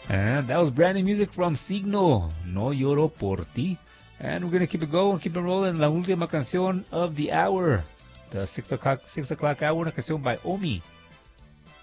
And that was brand new music from Signo, No Lloro Por Ti. And we're going to keep it going, keep it rolling. La última canción of the hour. The 6 o'clock hour, una canción by Omi.